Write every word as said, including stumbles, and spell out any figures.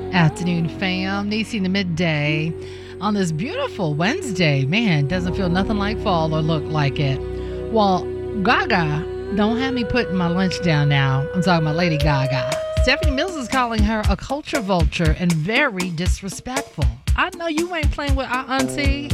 Afternoon, fam. Niecy in the midday on this beautiful Wednesday. Man, doesn't feel nothing like fall or look like it. Well, Gaga, don't have me putting my lunch down now. I'm talking about Lady Gaga. Stephanie Mills is calling her a culture vulture and very disrespectful. I know you ain't playing with our auntie.